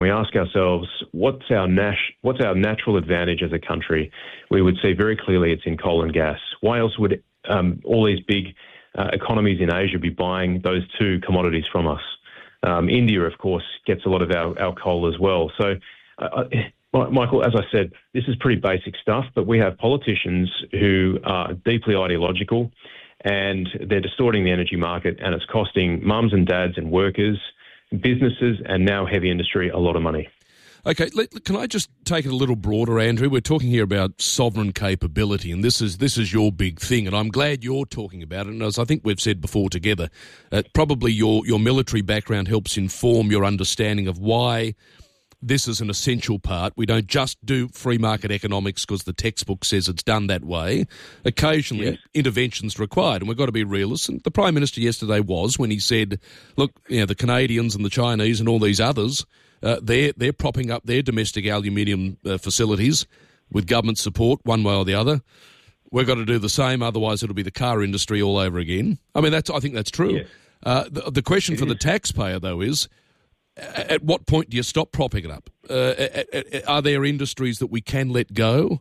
We ask ourselves, what's our natural advantage as a country? We would see very clearly it's in coal and gas. Why else would all these big economies in Asia be buying those two commodities from us? India, of course, gets a lot of our coal as well. So, Michael, as I said, this is pretty basic stuff, but we have politicians who are deeply ideological and they're distorting the energy market, and it's costing mums and dads and workers, businesses and now heavy industry a lot of money. Okay, can I just take it a little broader, Andrew? We're talking here about sovereign capability, and this is your big thing, and I'm glad you're talking about it. And as I think we've said before together, probably your military background helps inform your understanding of why this is an essential part. We don't just do free market economics because the textbook says it's done that way. Occasionally, yes, intervention's required, and we've got to be realists. And the Prime Minister yesterday was when he said, look, the Canadians and the Chinese and all these others, they're propping up their domestic aluminium facilities with government support one way or the other. We've got to do the same, otherwise it'll be the car industry all over again. I mean, I think that's true. Yes. The question for the taxpayer, though, is at what point do you stop propping it up? Are there industries that we can let go?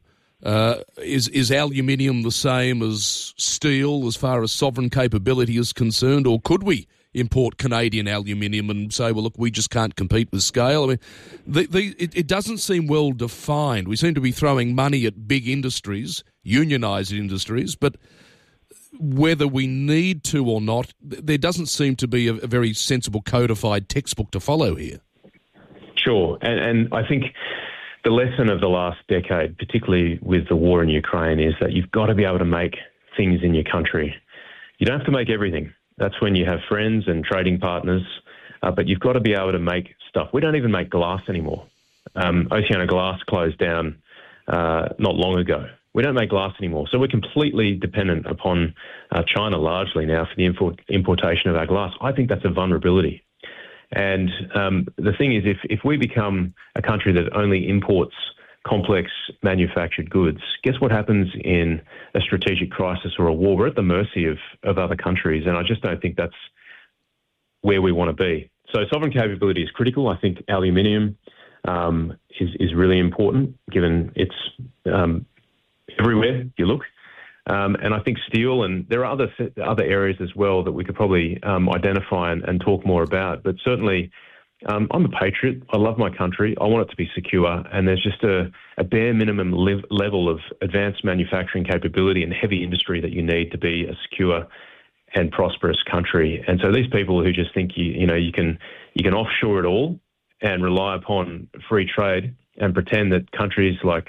Is aluminium the same as steel as far as sovereign capability is concerned, or could we import Canadian aluminium and say, well, look, we just can't compete with scale? I mean, it doesn't seem well defined. We seem to be throwing money at big industries, unionised industries, but whether we need to or not, there doesn't seem to be a very sensible codified textbook to follow here. Sure, and I think the lesson of the last decade, particularly with the war in Ukraine, is that you've got to be able to make things in your country. You don't have to make everything. That's when you have friends and trading partners, but you've got to be able to make stuff. We don't even make glass anymore. Oceano Glass closed down not long ago. We don't make glass anymore. So we're completely dependent upon China largely now for the importation of our glass. I think that's a vulnerability. And the thing is, if we become a country that only imports complex manufactured goods, guess what happens in a strategic crisis or a war? We're at the mercy of other countries, and I just don't think that's where we want to be. So sovereign capability is critical. I think aluminium is really important, given it's everywhere you look. And I think steel, and there are other areas as well that we could probably identify and talk more about. But certainly, I'm a patriot. I love my country. I want it to be secure. And there's just a bare minimum level of advanced manufacturing capability and heavy industry that you need to be a secure and prosperous country. And so these people who just think you can offshore it all and rely upon free trade and pretend that countries like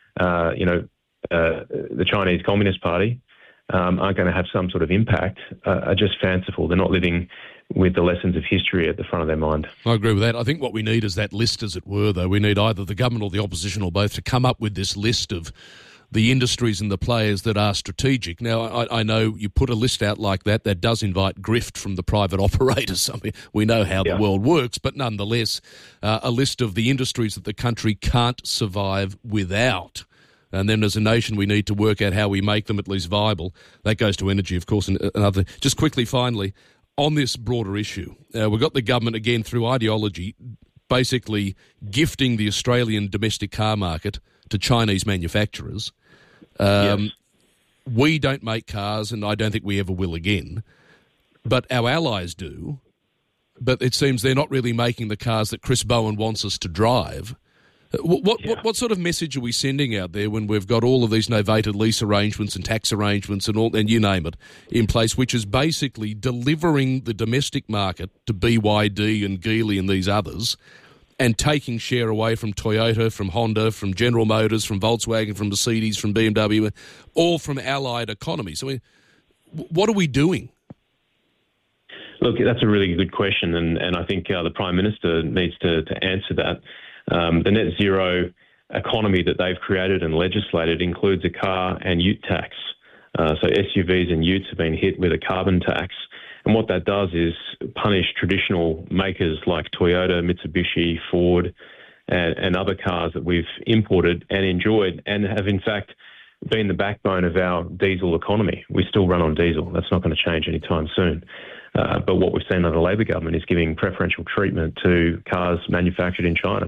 the Chinese Communist Party aren't going to have some sort of impact are just fanciful. They're not living with the lessons of history at the front of their mind. I agree with that. I think what we need is that list, as it were, though. We need either the government or the opposition or both to come up with this list of the industries and the players that are strategic. Now, I know you put a list out like that does invite grift from the private operators. I mean, we know how the world works, but nonetheless, a list of the industries that the country can't survive without. And then as a nation, we need to work out how we make them at least viable. That goes to energy, of course, and another. Just quickly, finally, on this broader issue, we've got the government, again, through ideology, basically gifting the Australian domestic car market to Chinese manufacturers. Yes. We don't make cars, and I don't think we ever will again. But our allies do. But it seems they're not really making the cars that Chris Bowen wants us to drive. What sort of message are we sending out there when we've got all of these novated lease arrangements and tax arrangements and you name it in place, which is basically delivering the domestic market to BYD and Geely and these others and taking share away from Toyota, from Honda, from General Motors, from Volkswagen, from Mercedes, from BMW, all from allied economies? I mean, what are we doing? Look, that's a really good question, and I think the Prime Minister needs to answer that. The net zero economy that they've created and legislated includes a car and ute tax. So SUVs and utes have been hit with a carbon tax. And what that does is punish traditional makers like Toyota, Mitsubishi, Ford, and other cars that we've imported and enjoyed and have, in fact, been the backbone of our diesel economy. We still run on diesel. That's not going to change anytime soon. But what we've seen under the Labor government is giving preferential treatment to cars manufactured in China.